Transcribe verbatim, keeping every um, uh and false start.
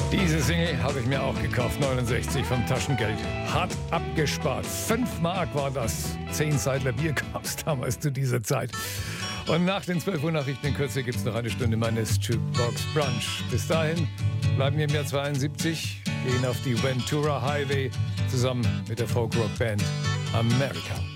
Diese Single habe ich mir auch gekauft, neunundsechzig vom Taschengeld. Hart abgespart. Fünf Mark war das. Zehn Seidler Bier gab es damals zu dieser Zeit. Und nach den zwölf Uhr Nachrichten in Kürze gibt es noch eine Stunde meines Jukebox Brunch. Bis dahin bleiben wir im Jahr zweiundsiebzig, gehen auf die Ventura Highway zusammen mit der Folkrock-Band America.